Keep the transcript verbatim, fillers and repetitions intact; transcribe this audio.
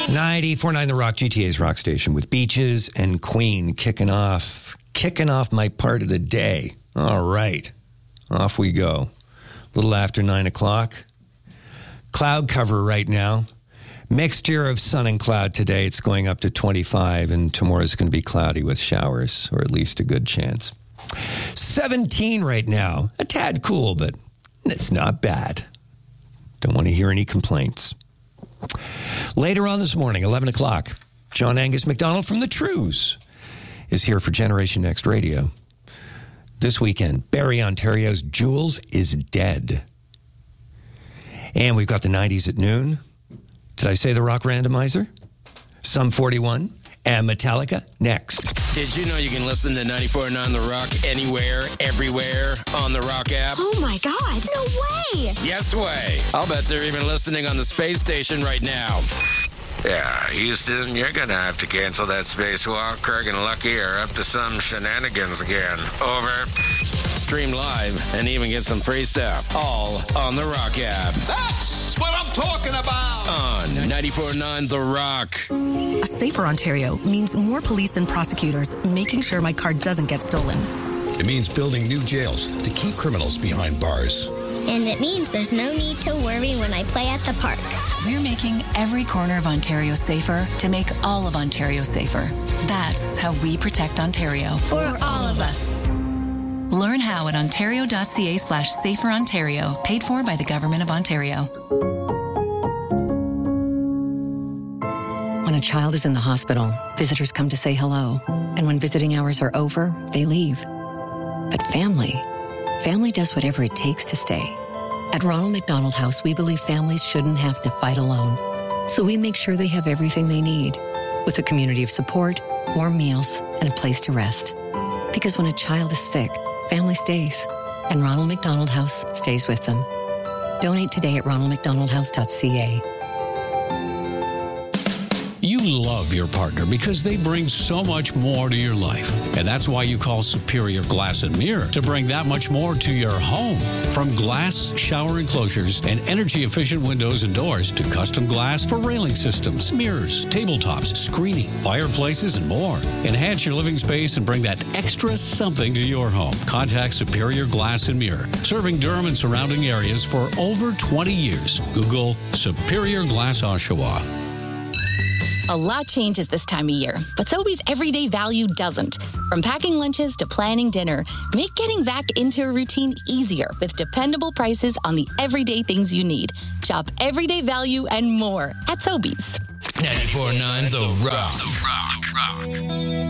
ninety-four point nine The Rock, G T A's rock station, with Beaches and Queen kicking off, kicking off my part of the day. All right, off we go. A little after nine o'clock. Cloud cover right now. Mixture of sun and cloud today. It's going up to twenty-five, and tomorrow is going to be cloudy with showers, or at least a good chance. seventeen right now. A tad cool, but it's not bad. Don't want to hear any complaints. Later on this morning, eleven o'clock, John Angus McDonald from The Trues is here for Generation Next Radio. This weekend, Barrie, Ontario's Jules is Dead. And we've got the nineties at noon. Did I say the Rock Randomizer? Sum forty-one and Metallica next. Did you know you can listen to ninety-four point nine The Rock anywhere, everywhere on the Rock app? Oh my God, no way! Yes way. I'll bet they're even listening on the space station right now. Yeah, Houston, you're gonna have to cancel that spacewalk. Craig and Lucky are up to some shenanigans again. Over. Stream live and even get some free stuff. All on the Rock app. That's what I'm talking about! On ninety-four point nine The Rock. A safer Ontario means more police and prosecutors making sure my car doesn't get stolen. It means building new jails to keep criminals behind bars. And it means there's no need to worry when I play at the park. We're making every corner of Ontario safer to make all of Ontario safer. That's how we protect Ontario. For all of us. Learn how at ontario.ca slash safer Ontario. Paid for by the Government of Ontario. When a child is in the hospital, visitors come to say hello. And when visiting hours are over, they leave. But family, family does whatever it takes to stay. At Ronald McDonald House, we believe families shouldn't have to fight alone. So we make sure they have everything they need, with a community of support, warm meals, and a place to rest. Because when a child is sick, family stays, and Ronald McDonald House stays with them. Donate today at ronald mcdonald house dot c a. You love your partner because they bring so much more to your life. And that's why you call Superior Glass and Mirror, to bring that much more to your home. From glass shower enclosures and energy-efficient windows and doors to custom glass for railing systems, mirrors, tabletops, screening, fireplaces, and more. Enhance your living space and bring that extra something to your home. Contact Superior Glass and Mirror, serving Durham and surrounding areas for over twenty years. Google Superior Glass Oshawa. A lot changes this time of year, but Sobeys everyday value doesn't. From packing lunches to planning dinner, make getting back into a routine easier with dependable prices on the everyday things you need. Shop everyday value and more at Sobeys. ninety-four point nine The Rock. The Rock.